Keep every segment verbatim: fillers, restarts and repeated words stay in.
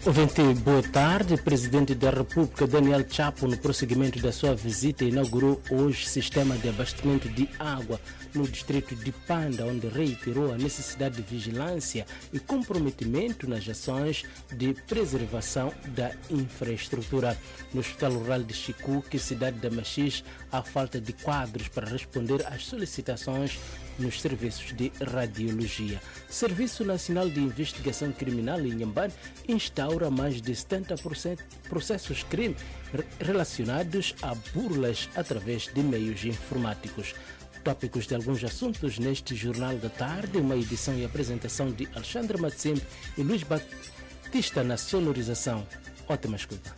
Ouvinte, boa tarde. O Presidente da República, Daniel Chapo, no prosseguimento da sua visita, inaugurou hoje sistema de abastecimento de água no distrito de Panda, onde reiterou a necessidade de vigilância e comprometimento nas ações de preservação da infraestrutura. No Hospital Rural de Chicuque, cidade da Machis, há falta de quadros para responder às solicitações nos serviços de radiologia. Serviço Nacional de Investigação Criminal em Inhambane instaura mais de setenta por cento processos crime relacionados a burlas através de meios informáticos. Tópicos de alguns assuntos neste Jornal da Tarde, uma edição e apresentação de Alexandre Matsim e Luís Batista na sonorização. Ótima escuta.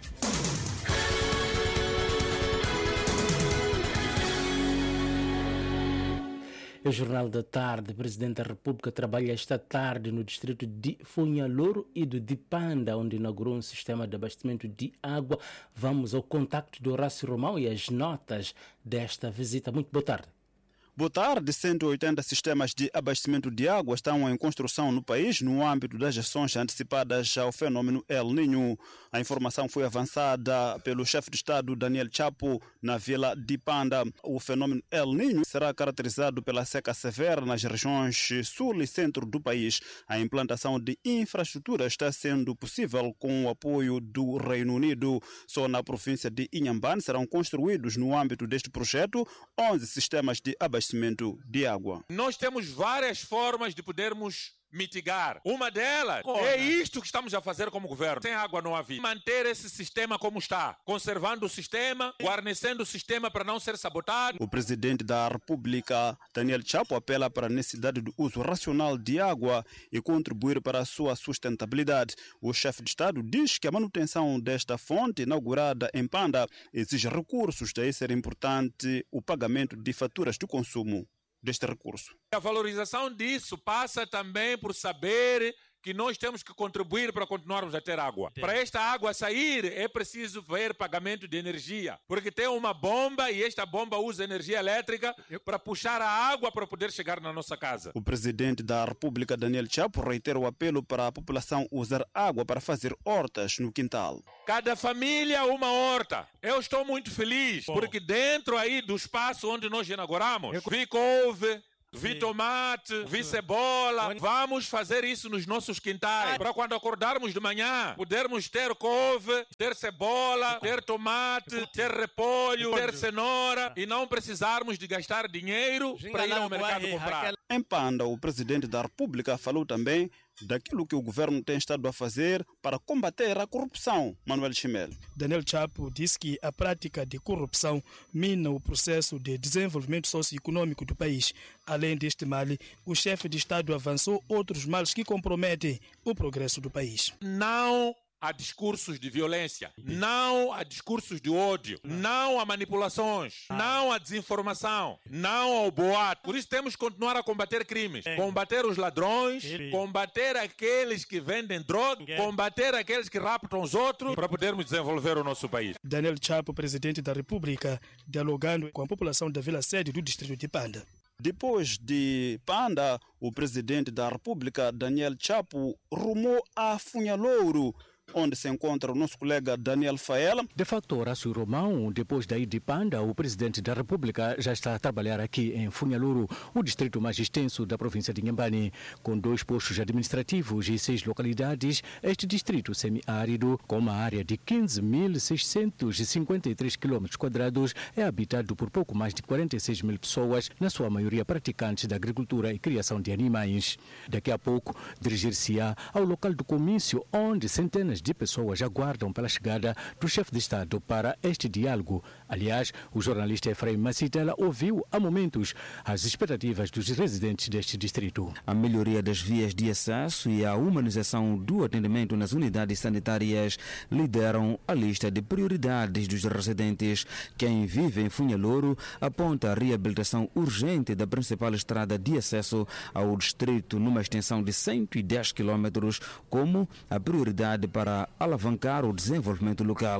O Jornal da Tarde, o Presidente da República trabalha esta tarde no distrito de Funhaloro e do Dipanda, onde inaugurou um sistema de abastecimento de água. Vamos ao contacto do Horácio Romão e as notas desta visita. Muito boa tarde. Boa tarde. cento e oitenta sistemas de abastecimento de água estão em construção no país no âmbito das ações antecipadas ao fenômeno El Niño. A informação foi avançada pelo chefe de Estado Daniel Chapo na Vila de Panda. O fenômeno El Niño será caracterizado pela seca severa nas regiões sul e centro do país. A implantação de infraestrutura está sendo possível com o apoio do Reino Unido. Só na província de Inhambane serão construídos no âmbito deste projeto onze sistemas de abastecimento de água. Nós temos várias formas de podermos mitigar. Uma delas Corra. é isto que estamos a fazer como governo. Sem água não havia. Manter esse sistema como está, conservando o sistema, guarnecendo o sistema para não ser sabotado. O presidente da República, Daniel Chapo, apela para a necessidade do uso racional de água e contribuir para a sua sustentabilidade. O chefe de Estado diz que a manutenção desta fonte inaugurada em Panda exige recursos, daí ser importante o pagamento de faturas de consumo deste recurso. A valorização disso passa também por saber que nós temos que contribuir para continuarmos a ter água. Sim. Para esta água sair, é preciso ver pagamento de energia, porque tem uma bomba e esta bomba usa energia elétrica para puxar a água para poder chegar na nossa casa. O presidente da República, Daniel Chapo, reitera o apelo para a população usar água para fazer hortas no quintal. Cada família uma horta. Eu estou muito feliz, Bom. porque dentro aí do espaço onde nós inauguramos, Eu... vi couve, vi tomate, vi cebola. Vamos fazer isso nos nossos quintais. Para quando acordarmos de manhã, podermos ter couve, ter cebola, ter tomate, ter repolho, ter cenoura e não precisarmos de gastar dinheiro para ir ao mercado comprar. Em Panda, o presidente da República falou também daquilo que o governo tem estado a fazer para combater a corrupção. Manuel Chimel. Daniel Chapo disse que a prática de corrupção mina o processo de desenvolvimento socioeconômico do país. Além deste mal, o chefe de Estado avançou outros males que comprometem o progresso do país. Não há discursos de violência, não há discursos de ódio, não há manipulações, não há desinformação, não ao boato. Por isso temos que continuar a combater crimes, combater os ladrões, combater aqueles que vendem droga, combater aqueles que raptam os outros para podermos desenvolver o nosso país. Daniel Chapo, presidente da República, dialogando com a população da Vila Sede do distrito de Panda. Depois de Panda, o presidente da República, Daniel Chapo, rumou a Funhalouro, onde se encontra o nosso colega Daniel Faela. De facto, Horácio Romão, depois daí de Panda, o presidente da República já está a trabalhar aqui em Funhaluro, o distrito mais extenso da província de Inhambane. Com dois postos administrativos e seis localidades, este distrito semiárido, com uma área de quinze mil seiscentos e cinquenta e três quilômetros quadrados, é habitado por pouco mais de quarenta e seis mil pessoas, na sua maioria praticantes da agricultura e criação de animais. Daqui a pouco, dirigir-se-á ao local do comício, onde centenas de pessoas aguardam pela chegada do chefe de Estado para este diálogo. Aliás, o jornalista Efraim Macitela ouviu há momentos as expectativas dos residentes deste distrito. A melhoria das vias de acesso e a humanização do atendimento nas unidades sanitárias lideram a lista de prioridades dos residentes. Quem vive em Funhaloro aponta a reabilitação urgente da principal estrada de acesso ao distrito numa extensão de cento e dez quilômetros como a prioridade para alavancar o desenvolvimento local.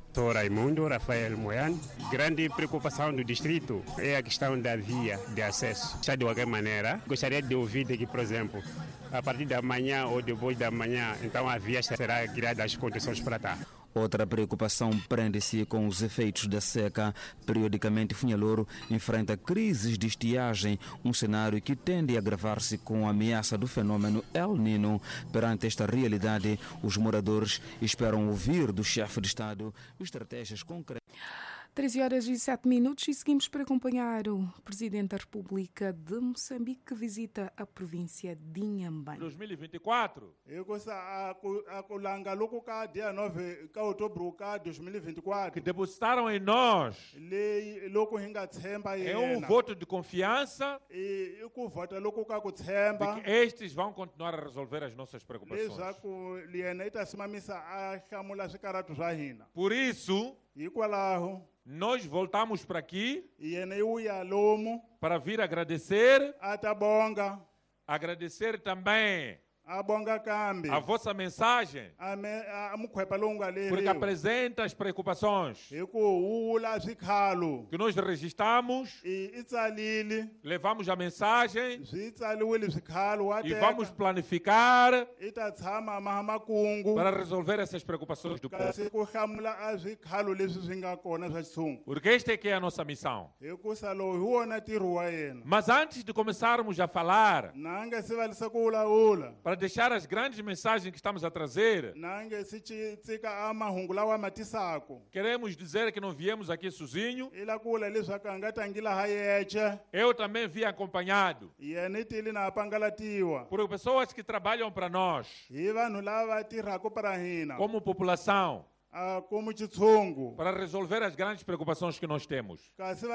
Sou Raimundo Rafael Moiano. Grande preocupação do distrito é a questão da via de acesso. Está de qualquer maneira, gostaria de ouvir que, por exemplo, a partir da manhã ou depois da manhã, então a via será criada as condições para estar. Outra preocupação prende-se com os efeitos da seca. Periodicamente, Funhalouro enfrenta crises de estiagem, um cenário que tende a agravar-se com a ameaça do fenômeno El Niño. Perante esta realidade, os moradores esperam ouvir do chefe de Estado estratégias concretas. treze horas e sete minutos e seguimos para acompanhar o Presidente da República de Moçambique que visita a província de Inhambane. dois mil e vinte e quatro. Eu gosto a colanga louco cá dia nove cá outubro cá dois mil e vinte e quatro. Que depositaram em nós. Le louco hinga tsemba é um voto de confiança. E eu com voto louco cá com tsemba. De que estes vão continuar a resolver as nossas preocupações. Exato, liena ita simamisa a chamula sikarato zahina. Por isso, igualaho nós voltamos para aqui para vir agradecer, agradecer também a vossa mensagem, porque apresenta as preocupações que nós registramos, levamos a mensagem e vamos planificar para resolver essas preocupações do povo. Porque esta é que é a nossa missão. Mas antes de começarmos a falar, para deixar as grandes mensagens que estamos a trazer, queremos dizer que não viemos aqui sozinho. Eu também vim acompanhado por pessoas que trabalham para nós, como população, para resolver as grandes preocupações que nós temos.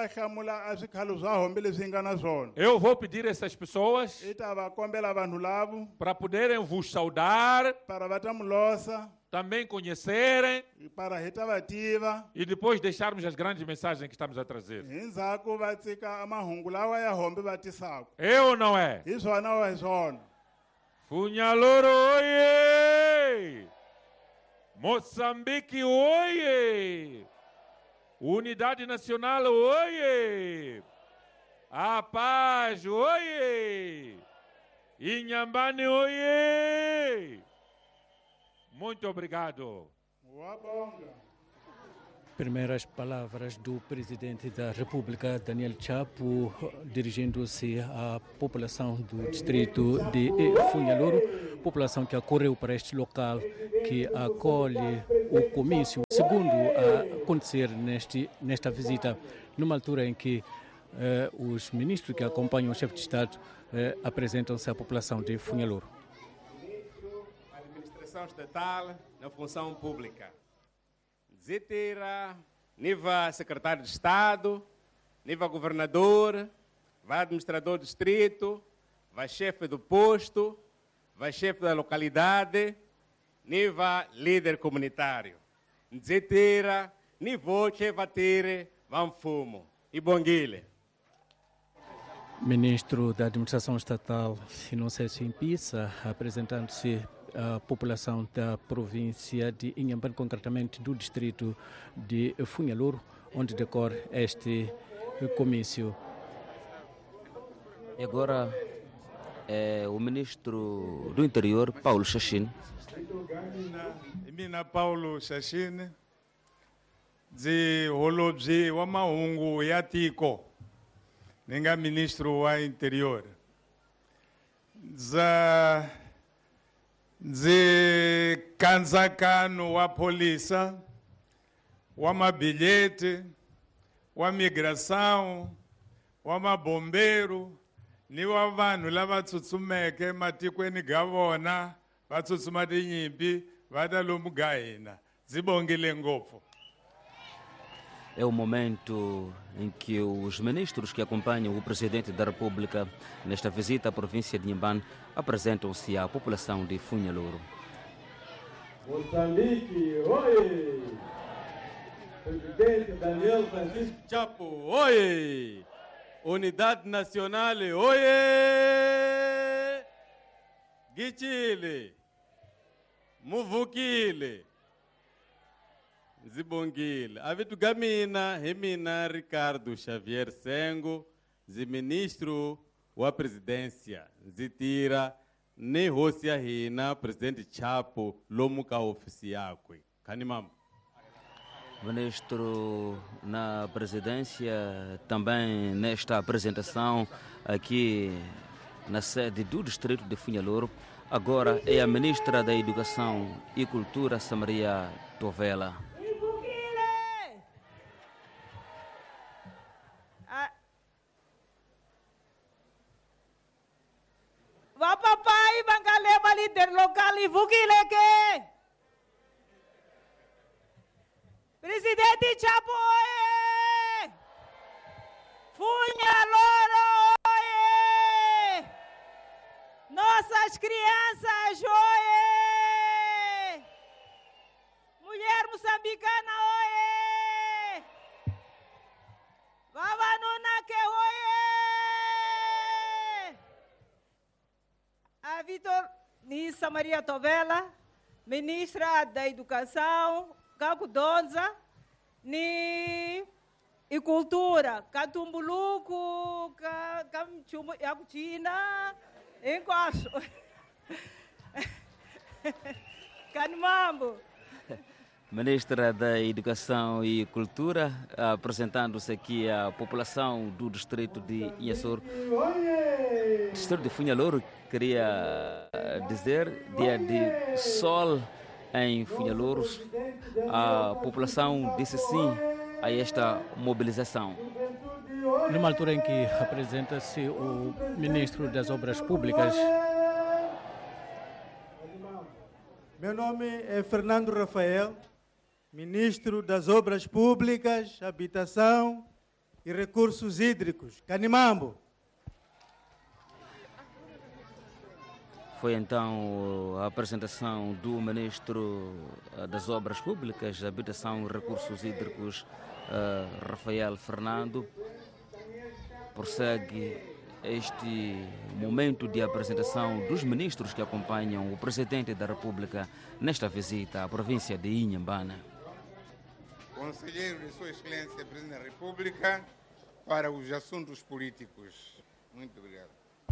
Eu vou pedir a essas pessoas para poderem vos saudar, também conhecerem e depois deixarmos as grandes mensagens que estamos a trazer. É ou não é? Funhalouro, oiê! Moçambique, oiê! Unidade Nacional, oiê! A paz, oiê! Inhambane, oiê! Muito obrigado. Primeiras palavras do Presidente da República, Daniel Chapo, dirigindo-se à população do distrito de Funhalouro, população que acorreu para este local, que acolhe o comício, segundo a acontecer neste, nesta visita, numa altura em que eh, os ministros que acompanham o chefe de Estado eh, apresentam-se à população de Funhalouro. Ministro da Administração Estatal na Função Pública. Zitira, nível secretário de Estado, nível governador, vai administrador do distrito, vai chefe do posto, vai chefe da localidade, nível líder comunitário. Zitira, nível que vai ter, vão fumo. E bonguile. Ministro da Administração Estatal, Inocêncio Impissa, apresentando-se a população da província de Inhambane, concretamente do distrito de Funhalouro, onde decorre este comício. Agora é o ministro do Interior, Paulo Xaxine. Mina Paulo Xaxine, de Holobji wa Mahungu ya Tiko, ninga ministro wa Interior. Za ndzi kandzakano wa polisa, wa mabilhete, wa migração, wa mabombeiro, ni wa vanhu lava tsutsumeke matikweni ga vona va tsutsuma tinyimpi va ta lomu ga hina. Ndzi bongile ngopfu. É o momento em que os ministros que acompanham o Presidente da República nesta visita à província de Inhambane apresentam-se à população de Funhalouro. Moçambique, oi! Presidente Daniel Francisco Chapo, oi! Unidade Nacional, oi! Gichile, Muvukile. Zibongile. Avitu gamina, Remina Ricardo Xavier Sengo, Ziministro wa Presidência, Zitira, ne Rosia Rina, Presidente Chapo, Lomuka Oficiakwe. Kanimam. Ministro na presidência, também nesta apresentação aqui na sede do distrito de Funhalouro, agora é a ministra da Educação e Cultura, Samaria Tovela. Vá papai, bangalema líder local e vukileke. Presidente Chapo, oie! Funhalouro, oie! Nossas crianças, oie! Mulher moçambicana, oie! Vavanuna que oie! A Vitor Nissa Maria Tovela, ministra da Educação, Caco Donza, ni e cultura, Catumbuluco, Camchumo, Yacutina, Encoacho, Canimambo. Ministra da Educação e Cultura, apresentando-se aqui à população do distrito de Inhassoro. Distrito de Funhalouro, queria dizer, dia de sol em Funhalouro, a população disse sim a esta mobilização. Numa altura em que apresenta-se o Ministro das Obras Públicas. Meu nome é Fernando Rafael, Ministro das Obras Públicas, Habitação e Recursos Hídricos, Canimambo. Foi então a apresentação do Ministro das Obras Públicas, Habitação e Recursos Hídricos, uh, Rafael Fernando. Prossegue este momento de apresentação dos ministros que acompanham o Presidente da República nesta visita à província de Inhambane. Conselheiro de Sua Excelência, Presidente da República, para os assuntos políticos. Muito obrigado.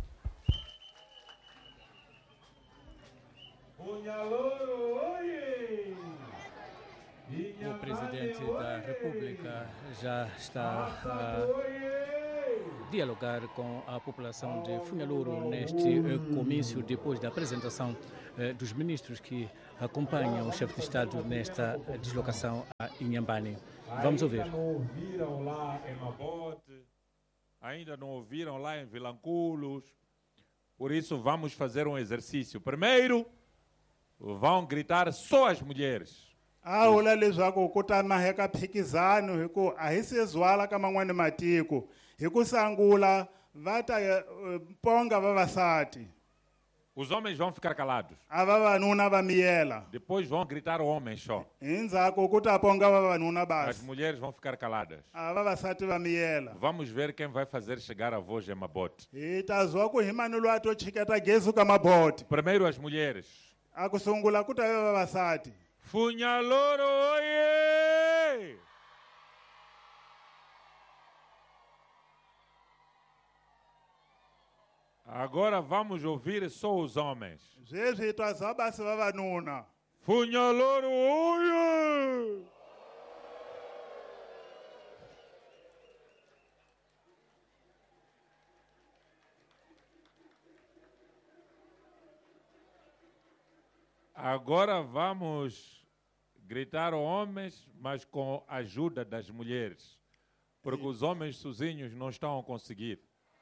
O Presidente da República já está a dialogar com a população de Funhalouro neste comício, depois da apresentação dos ministros que acompanham o chefe de Estado nesta deslocação a Inhambane. Vamos ouvir. Ainda não ouviram lá em Mabote, ainda não ouviram lá em Vilanculos, por isso vamos fazer um exercício. Primeiro, vão gritar só as mulheres. A vula leswaku ku ta maheka phikizano hi ku a hi se zwala ka man'wani matiko hi ku sangula va ta ponga vavasati. Os homens vão ficar calados. A vavanuna va miyela. Depois vão gritar homens só. Endzhaku ku ta ponga vavanuna basi. As mulheres vão ficar caladas. A vavasati va miyela. Vamos ver quem vai fazer chegar a voz em Mabote. Hi ta zwa ku hi mani loyi a to chiketa gezi ka Mabote. Primeiro as mulheres. A ku sungula ku ta vavasati. Funhalouro, oie! Agora vamos ouvir só os homens. Funhalouro, oie! Agora vamos gritar homens, mas com a ajuda das mulheres, porque os homens sozinhos não estão a conseguir.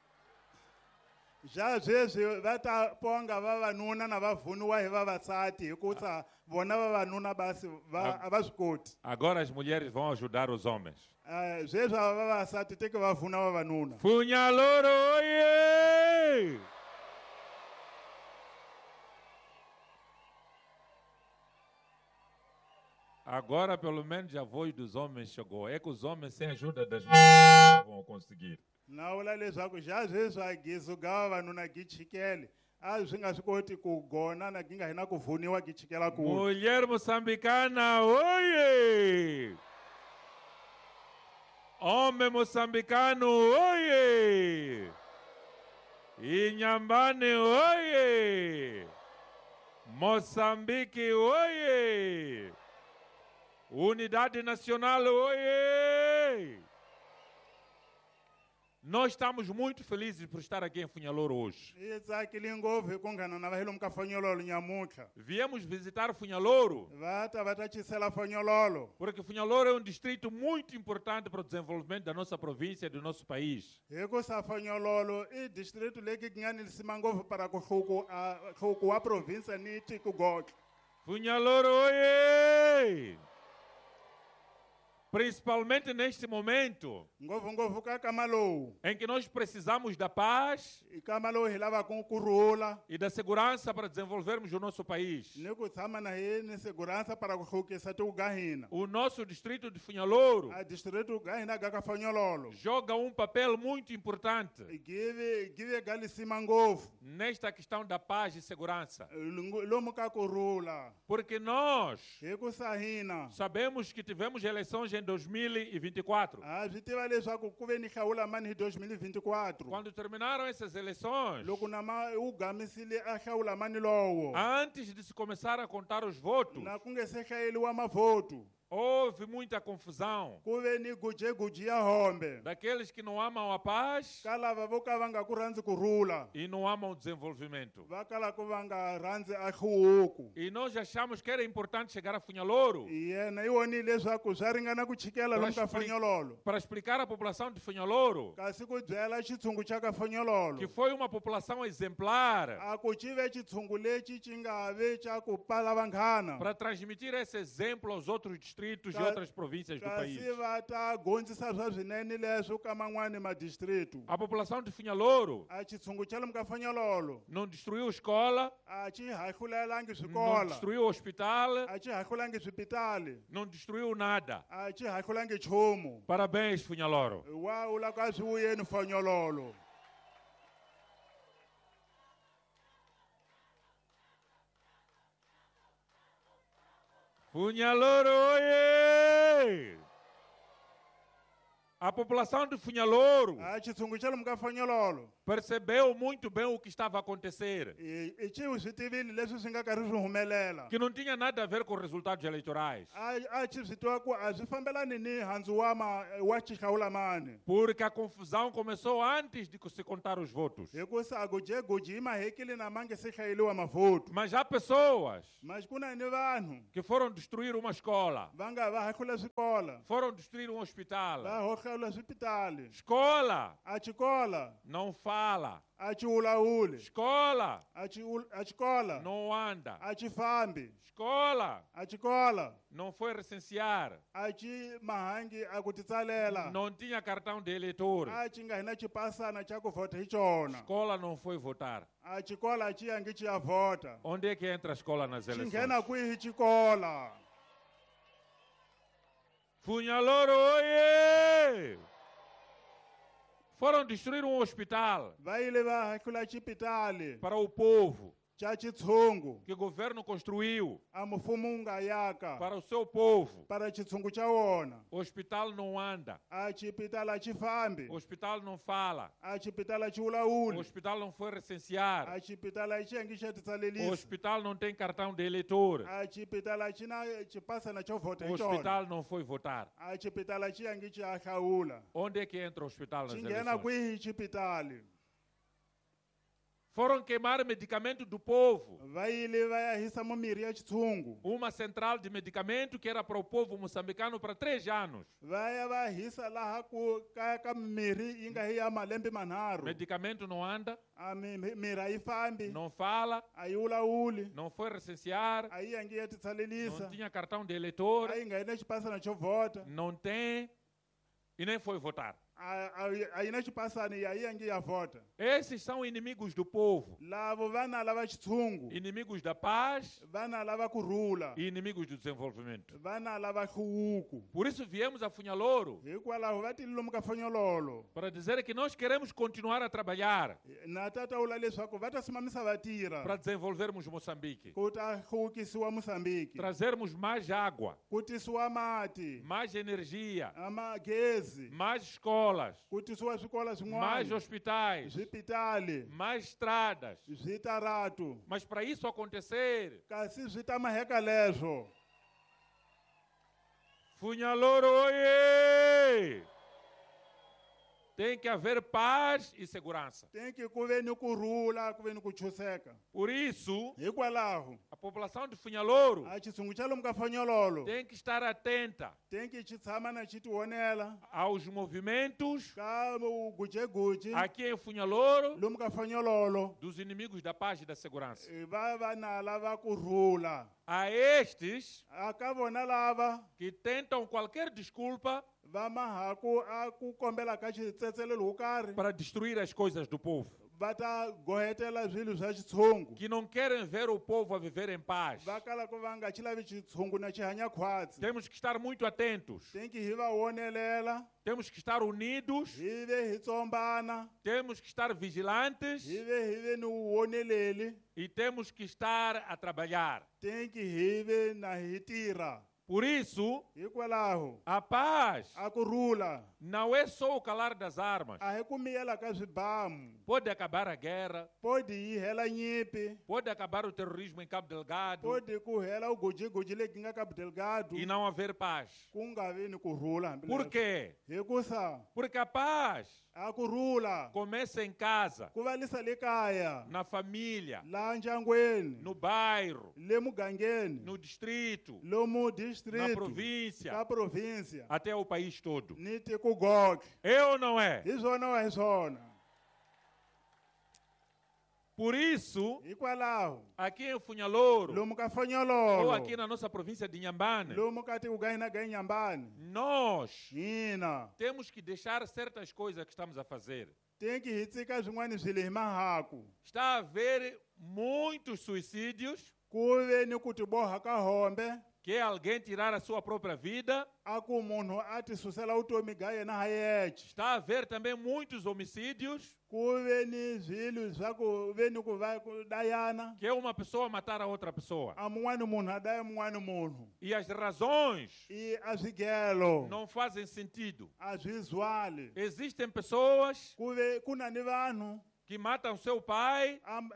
Já sweswi va ta ponga vavanuna na vavuniwa hi vavasati hikuva vona vavanuna basi a va swi koti. Agora as mulheres vão ajudar os homens. Sweswi a vavasati tem que vavuna vavanuna. Funhalouro, oie! Agora, pelo menos, a voz dos homens chegou. É que os homens, sem ajuda das mulheres, não vão conseguir. Na vula leswaku já sweswi a gizu ga vavanuna gi chikele a swi nga swi koti ku gona na gi nga hina ku vuniwa gi chikela kule. Mulher moçambicana, oiê! Homem moçambicano, oiê! Inhambane, oiê! Moçambique, oiê! Unidade Nacional, oiê! Nós estamos muito felizes por estar aqui em Funhaloro hoje. Hi tsakile ngopfu hi ku nghena na vahelom ka Fanyololo nyamutlha. Viemos visitar Funhaloro Va ta va ta chisela Fanyololo. porque Funhaloro é um distrito muito importante para o desenvolvimento da nossa província e do nosso país. Hi ku sa Fanyololo i district leki gi nga ni sima ngopfu para ku hluku a hluku wa province ni tiko gotlhe. Funhaloro, oiê! Principalmente neste momento Ngopfu ngopfu ka kama lowu. em que nós precisamos da paz I kama lowu hi lava ku kurhula. e da segurança para desenvolvermos o nosso país. Ni ku tshama na hi ni segurança para ku hlukisa tiku ga hina. O nosso distrito de Funhaloro A district ga hina ga ka Fanyololo. joga um papel muito importante Give give ga li sima ngopfu. nesta questão da paz e segurança. Lomu ka kurhula. Porque nós Hi ku sa hina. sabemos que tivemos eleições em dois mil e vinte e quatro. A swi tiva leswaku ku ve ni hlawula mani hi dois mil e vinte e quatro. Quando terminaram essas eleições, Loko na ma u gamisile a hlawula mani lowo. antes de se começar a contar os votos, Na ku nge se hlayeliwa mavoto. houve muita confusão Ku ve ni gujeguji ya hombe. daqueles que não amam a paz Ka lava vo ka va nga ku rhandzi kurhula. e não amam o desenvolvimento. Va kala ku va nga rhandzi a hluhuku. E nós achamos que era importante chegar a Funhaloro Yena i woni leswaku swa ringana ku chikela lomu ka expli- Fanyololo. para explicar à população de Funhaloro Kasi ku byela xitshungu xa ka Fanyololo. que foi uma população exemplar A ku ci ve xitshungu lexi xi nga ve xa ku pala vanghana. para transmitir esse exemplo aos outros distritos e Ca- outras províncias do país. Kasi va ta gondzisa swa swinene leswo ka man'wani madistritu. A população de Funhaloro A xitshungu xa lomu ka Fanyololo não destruiu escola, a xi hahlulelangi não swikola, destruiu hospital, a xi hahlulangi swipitali, não destruiu nada. a xi hahlulangi nchumu. Parabéns, Funhaloro. Wa u lava ku a swi vuyeni Fanyololo. Funhaloro, oiê! A população de Funhaloro A xitshungu xa lomu ka Fanyololo percebeu muito bem o que estava a acontecer, i i xi swi tivile leswi swi nga karhi swi humelela. que não tinha nada a ver com resultados eleitorais, A a xi swi tiva ku a swi fambelani ni handzu wa ma wa xihlawulamani. porque a confusão começou antes de se contar os votos. Hikusa gujeguji i mahekile na ma nge se hlayeliwa mavoto. Mas há pessoas Mas ku na ni vanhu que foram destruir uma escola, va nga va hahlula swikola, foram destruir um hospital. va hohlula swipitali. Escola A xikola não fala, a xi wulawuli, escola a xi ul- a xikola não anda, a xi fambi, escola a xikola não foi recensear, a xi mahangi a ku titsalela, não tinha cartão de eleitor, a xi nga hina xipasana xa ku vhota hi xona, escola não foi votar. a xikola a xi yangi xi ya vhota. Onde é que entra a escola nas Xi eleições? nghena kwihi xikola? Funhaloro, oiê! Foram destruir um hospital Va yile va hahlula xipitali para o povo xa xitshungu que o governo construiu a mfumo wu nga yaka para o seu povo. para xitshungu xa wona. O hospital não anda, A xipitali a xi fambi, o hospital não fala, a xipitali a xi o wulawuli, hospital não foi recensear, a xipitali a xi yangi xa o titsalelisa, hospital não tem cartão de eleitor, a xipitali a xi na xipasana xo vhota o hi xona, hospital não foi votar. a xipitali a xi yangi xi ya hlawula. Onde é que entra o hospital nas Xi nghena eleições? kwihi xipitali? Foram queimar medicamento do povo. Va yile va ya hisa mimirhi ya xitshungu, Uma central de medicamento que era para o povo moçambicano para três anos. va ya va hisa laha ku kaya ka mimirhi yi nga hi ya malembe manharhu. Medicamento não anda, A mi- mi- mirhi a yi fambi, não fala, a yi wulawuli, não foi recensear, a yi yangi ya não titsalelisa, tinha cartão de eleitor, a yi nga hi na xipasana xo vhota, não tem e nem foi votar. aí na passane e aí angue a vota. Esses são inimigos do povo. Lavo vana lava chitsungu. Inimigos da paz. Vana lava kurula. E inimigos do desenvolvimento. Vana lava chuuku. Por isso viemos a Funhaloro. Igual vati lumka Funhalolo. Para dizer que nós queremos continuar a trabalhar. Na tata ulale swako vata simamisa vatira. Para desenvolvermos Moçambique. Kuta hukisiwa Moçambique. Trazermos mais água. Kutiswa mati. Mais energia. Ama gezi. Mais escolas. Kutiswa escolas mais hospitais. Hospitali. Mais estradas. Zitarato. Mas para isso acontecer. Kasi zitama leso. Funhaloro, oie! Tem que haver paz e segurança. Tem que haver no curula, haver no cuchuseca. Por isso, igual a população de Funhaloro tem que estar atenta tem que na chituonela aos movimentos guje aqui em Funhaloro lumka dos inimigos da paz e da segurança. Vai na lava curula. A estes acabona lava que tentam qualquer desculpa para destruir as coisas do povo, que não querem ver o povo a viver em paz. Temos que estar muito atentos. Temos que estar unidos. Temos que estar vigilantes. E temos que estar a trabalhar. Tem que ir na retira. Por isso, a paz não é só o calar das armas. Pode acabar a guerra. Pode acabar o terrorismo em Cabo Delgado. E não haver paz. Por quê? Porque a paz começa em casa, na família, no bairro, no distrito, na província, província, até o país todo. É ou não é? Isso não é zona. Por isso, aqui em Funhaloro, ou aqui na nossa província de Inhambane, nós temos que deixar certas coisas que estamos a fazer. Está a haver muitos suicídios, que é alguém tirar a sua própria vida. Está a haver também muitos homicídios, que é uma pessoa matar a outra pessoa. E as razões não fazem sentido. Existem pessoas que matam seu pai,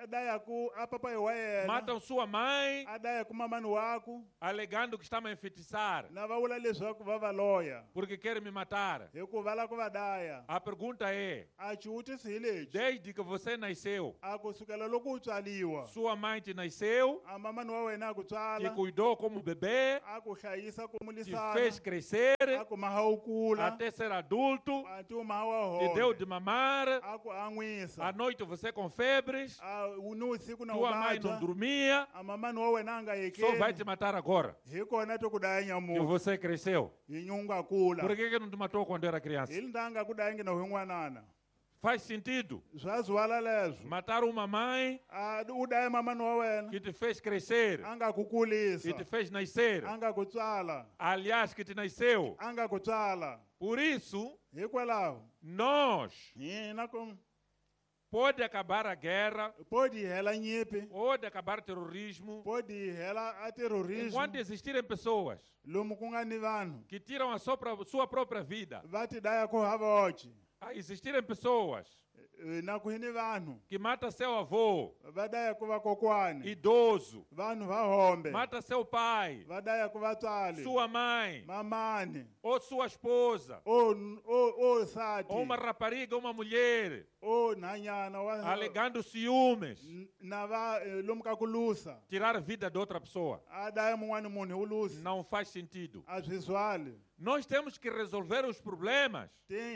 matam sua mãe, alegando que estão a enfeitiçar, porque querem me matar. A pergunta é, desde que você nasceu, sua mãe te nasceu, te cuidou como bebê, te fez crescer, até ser adulto, te deu de mamar, à noite você com febres, tua mãe não dormia, só vai te matar agora que você cresceu. Por que que não te matou quando era criança? Faz sentido matar uma mãe que te fez crescer e te fez nascer, aliás, que te nasceu. Por isso, nós pode acabar a guerra, pode acabar o terrorismo, enquanto existirem pessoas que tiram a sua, sua própria vida. A existirem pessoas que matam seu avô, idoso, mata seu pai, sua mãe, ou sua esposa, ou uma rapariga, uma mulher, alegando ciúmes, tirar a vida de outra pessoa. Não faz sentido. Nós temos que resolver os problemas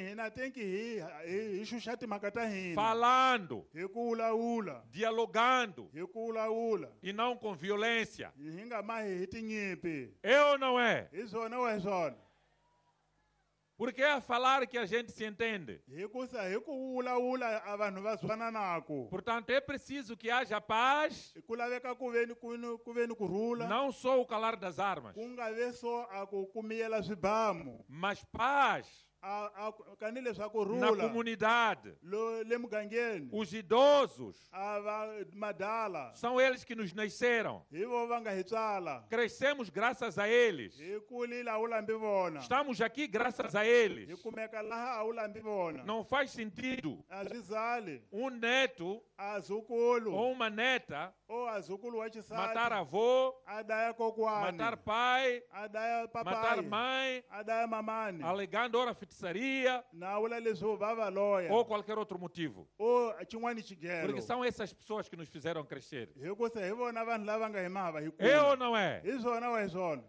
falando, dialogando e não com violência. É ou não é? Porque é a falar que a gente se entende. hikusa hi ku vulavula a vanhu va zwananako. Portanto, é preciso que haja paz, ku laveka ku veni ku ni- ku veni kurhula não só o calar das armas, ku nga ve so a ku ku miyela swibamu mas paz a a kani leswaku na rhula comunidade. lo le mugangeni Os idosos a va madala são eles que nos nasceram. hi vo va nga hi tswala Crescemos graças a eles. hi kulile a wu lambi vona Estamos aqui graças a eles. hi kumeka laha a wu lambi vona Não faz sentido a swi zali um neto a zukulu ou uma neta o a zukulu wa xisati matar avô, a daya kokwani matar pai, a daya matar papai mãe, a daya mamani alegando ora feitiçaria na vula leswo va va loya ou qualquer outro motivo. o xin'wani xigelo Porque são essas pessoas que nos fizeram crescer. hikusa hi vona vanhu lava nga hi mahava hi É ou kula não é? hi swona wa hi swona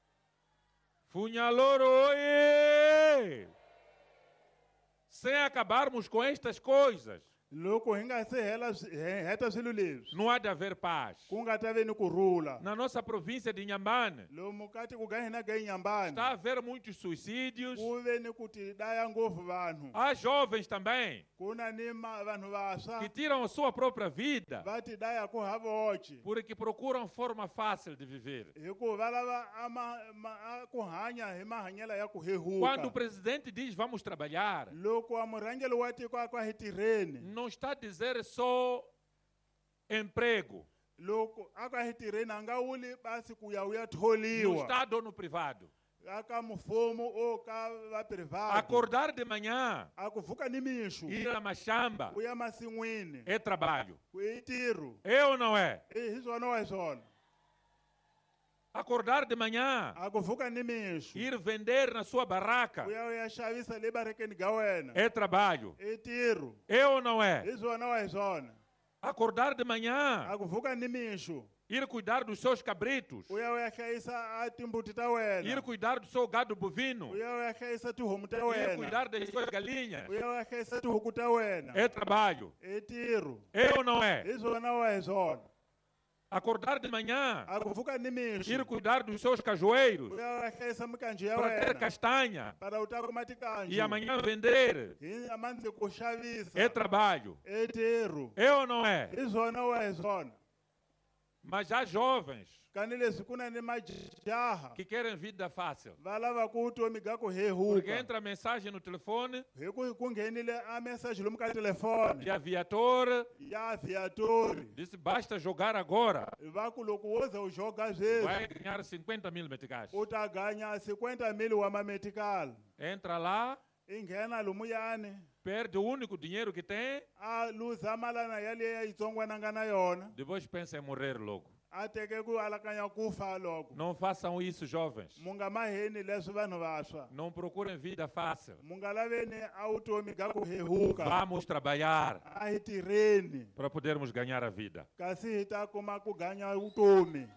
Funhaloro, oiê! Sem acabarmos com estas coisas, loko hi nga se hela swi- he- heta swilo leswi não há de haver paz. ku nga ta ve ni kurhula Na nossa província de Inhambane, lomu ka ti ku ga hina ga hi nyambani está a haver muitos suicídios. ku ve ni ku ti daya ngopfu vanhu Há jovens também ku na ni ma- vanhu vaswa que tiram a sua própria vida va ti daya ku ha voci porque procuram forma fácil de viver. hikuva va lava a ma- ma- a ku hanya hi mahanyela ya ku Quando o hehuka presidente diz vamos trabalhar, loko a murhangeli wa tiko a ku hi tirheni não está a dizer só emprego, loko a ku hi tirheni a nga vuli basi ku ya u ya no tholiwa Estado ou no privado. a ka mfumo o ka va privado Acordar de manhã, a ku pfuka ni mixo ir a machamba, u ya masin'wini é trabalho. ku i ntirho É ou não é? i hi swona wa hi swona Acordar de manhã, a ku pfuka ni mixo ir vender na sua barraca, u ya u ya xavisa le barekeni ga wena é trabalho. i ntirho É ou não é? hi swona wa hi swona Acordar de manhã, a ku pfuka ni mixo ir cuidar dos seus cabritos, u ya u ya hlayisa a timbuti ta wena ir cuidar do seu gado bovino, u ya u ya hlayisa tihomu ta ir wena cuidar das suas galinhas, u ya u ya hlayisa tihuku ta wena é trabalho. i ntirho É ou não é? hi swona wa hi swona Acordar de manhã, a ku pfuka ni mixo ir cuidar dos seus cajueiros, u ya u ya hlayisa mikanjo ya para ter wena castanha para u ta kuma tikanjo e amanhã vender, hi amandzi ku xavisa é trabalho. i ntirho É ou não é? hi swona wa hi swona Mas há jovens kani leswi ku na ni majaha que querem vida fácil. va lava ku vutomi ga ku Porque hehuka entra mensagem no telefone hi ku ku nghenile a meseji lomu ka telefoni de aviator, ya viatori disse basta jogar agora, va ku loko wo ze u joga sweswi vai ganhar cinquenta mil meticais. u ta ganya cinquenta mil wa mamedical Entra lá, i nghena lomuyani perde o único dinheiro que tem, a luza malana yaleya yitsongwana a nga na yona depois pensa em morrer logo. a teke ku alakanya ku fa loko Não façam isso, jovens. mu nga maheni leswi vanhu vaswa Não procurem vida fácil. mu nga laveni a vutomi ga ku hehuka Vamos trabalhar a hi tirheni para podermos ganhar a vida. kasi hi ta kuma ku ganya vutomi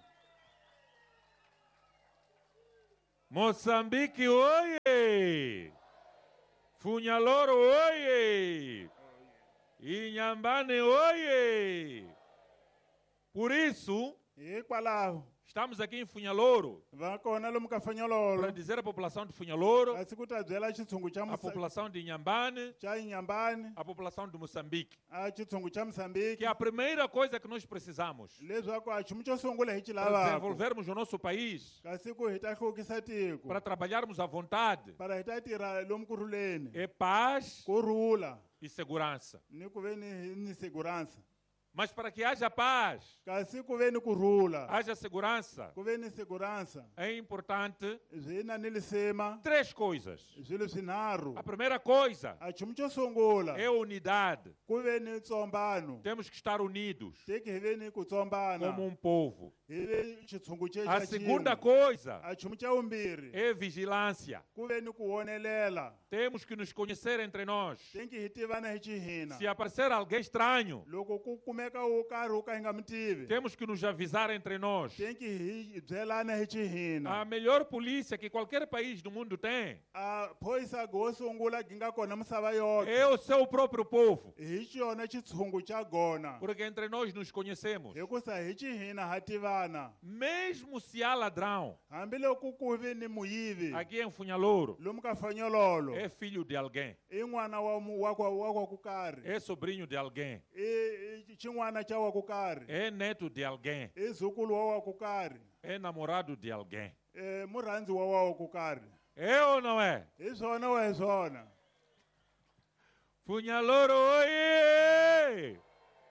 Moçambique, oie! Funhaloro, oie! Inhambane, oie! Por isso, hikwalaho estamos aqui em Funhaloro va kona lomu ka para fanyololo dizer à população de Funhaloro, kasi ku ta byela xitshungu xa a Musa- população de Inhambane, xa inyambani a população de Moçambique, a xitshungu xa Moçambique que a primeira coisa que nós precisamos leswaku a nchumu xo sungula hi xi para lavaka desenvolvermos o nosso país, kasi ku hi ta hluvukisa tiko para trabalharmos à vontade, para hi ta tirha lomu ku rhuleni é paz kurhula e segurança. ni ku ve ni ni segurança Mas para que haja paz, kasi ku ve ni kurhula haja segurança, ku ve ni segurança é importante byi na ni lisema três coisas. swilo swinharhu A primeira coisa a nchumu xo sungula é unidade. ku ve ni tsombano Temos que estar unidos teki hi ve ni ku tsombana como um povo. hi ve xitshungu xe A xa segunda xin'we. coisa a nchumu xa vumbirhi é vigilância. ku ve ni ku wonelela Temos que nos conhecer entre nós. tenki hi tivana hi xihina Se aparecer alguém estranho, loko ku kumeka kumeka wo karhi wo ka hi nga mi tivi. Temos que nos avisar entre nós. Tem que hi byelana hi cihina. A melhor polícia que qualquer país do mundo tem A phoyisa go sungula gi nga kona misava yote. é o seu próprio povo. Hi xona xitshungu xa gona. Porque entre nós nos conhecemos. Hikusa hi cihina ha tivana. Mesmo se há ladrão, Hambiloko ku vi ni muyivi. aqui em Funhaloro, Lomu ka Fanyololo. é filho de alguém, I n'wana wa mu- wa kwa wa kwa ku karhi. é sobrinho de alguém, I i xin'wana xa wa ku karhi. é neto de alguém, I zukulu wa wa ku karhi. é namorado de alguém. Eh, murhandzi wa wa ku karhi. É ou não é? Hi swona wa hi swona. Funhaloro, oiê!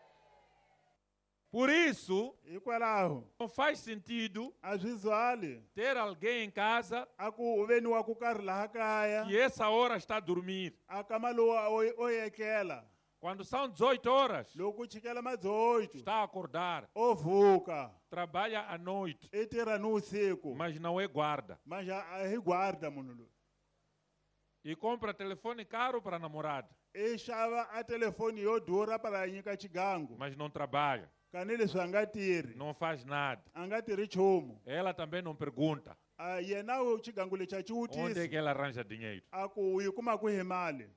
Por isso, Hikwalaho não faz sentido a swi zwali ter alguém em casa a ku u veni wa ku karhi laha kaya que essa hora está a dormir. a kama lowu o o yetlela Quando são dezoito horas, loko ku chikela madzoito está a acordar, o vuka trabalha à noite, i tirha ni vusiku mas não é guarda. mas a a hi guarda munhu loyi E compra telefone caro para a namorada, i xava a telefoni yo durha para nyika xigangu mas não trabalha, kanileswi a nga tirhi não faz nada. a nga tirhi nchumu Ela também não pergunta a yena o xigangu lexi a xi onde é wutisi que ela arranja dinheiro. a ku yi kuma kwihi mali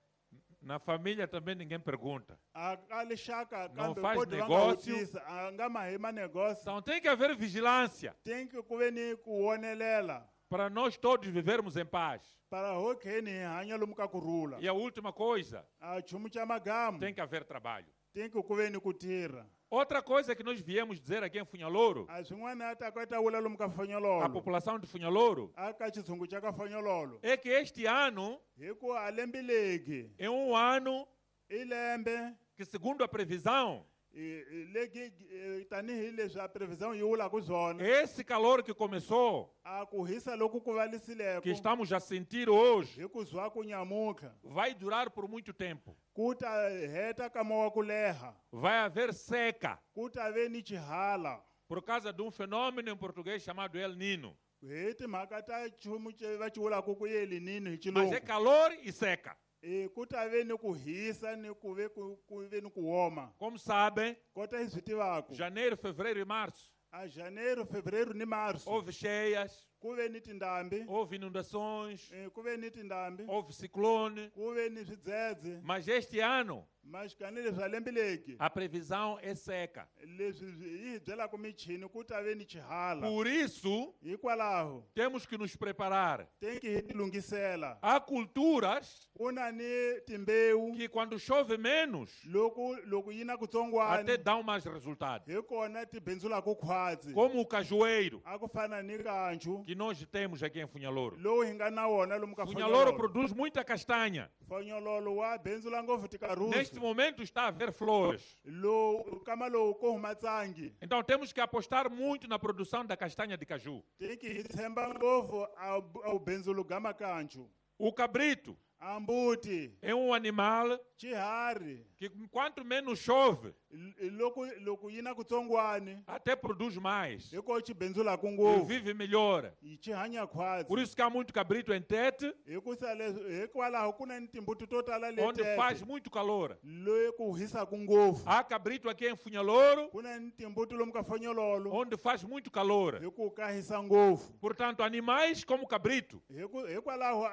Na família também ninguém pergunta. a ka lixaka Não kambe faz kodi va nga negócio. wutisa a nga ma hi manegócio Então tem que haver vigilância tem que ku ve ni ku wonelela para nós todos vivermos em paz. para hokheni hi hanya lomu ka kurhula E a última coisa, a nchumu xa magamu tem que haver trabalho. tem que ku ve ni ku tirha Outra coisa que nós viemos dizer aqui em Funhaloro, a swin'wana a ta ku ta vula lomu ka a fanyololo população de Funhaloro, a ka xitshungu xa ka fanyololo é que este ano hi ku a lembe legi é um ano i lembe que, segundo a previsão, i- i- legi eh, tanihileswi a previsão yi vulaku swona esse calor que começou, a ku hisa loku ku que valitsileko estamos a sentir hoje, hi ku zwaku nyamutlha vai durar por muito tempo. ku ta heta kama wa ku leha Vai haver seca ku ta ve ni xihala por causa de um fenômeno em português chamado El Nino. hi timhaka ta nchumu ce- va xi vulaku ku yelinini hi Mas é xilungu calor e seca. Eh, ku ta ve ni ku hisa ni ku ve ku ku ve ni ku woma Como sabem, kota hi swi tivaku janeiro, fevereiro e março a janeiro fevereiro ni março houve cheias, ku ve ni tindhambi houve inundações, eh, ku ve ni tindhambi houve ciclone. ku ve ni swidzedze Mas este ano, mas kanileswi a lembe legi a previsão é seca. leswi hi hi byelaku michini ku ta ve ni xihala Por isso, hikwalaho temos que nos preparar. tem que hi ti lungisela Há culturas ku na ni timbewu que, quando chove menos, loko loko yi na até kutsongwani dão mais resultado. hi kona ti bindzulaku khwatsi Como o cajueiro a ku fana ni kanju que nós temos aqui em Funhaloro. lowu hi nga na wona lomu ka Funhaloro fanyololo produz muita castanha. fanyololo wa bendzula ngopfu tikarusi Neste momento está a haver flores. lowu kama lowu ko huma tsangi Então temos que apostar muito na produção da castanha de caju. tem que hi tshemba ngopfu a a vubendzulu bya makanju O cabrito a mbuti é um animal xiharhi que, quanto menos chove, l- loko loko yi na kutsongwani até produz mais. hi ko xi bendzulaku E ngopfu vive melhor. hi xi hanya khwatsi Por isso que há muito cabrito em Tete, hikusa leswi hikwalaho ku na ni timbuti to tala onde faz letete muito calor. loyi ku hisaku ngopfu Há cabrito aqui em Funhaloro, ku na ni timbuti lomu ka fanyololo onde faz muito calor. hi ku ka hisa ngopfu Portanto, animais como cabrito Hiku- hikwalaho